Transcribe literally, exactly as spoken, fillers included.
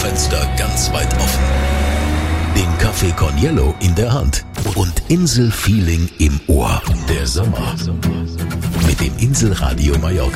Schaufenster ganz weit offen, den Kaffee Corniello in der Hand und Inselfeeling im Ohr. Der Sommer mit dem Inselradio Mallorca.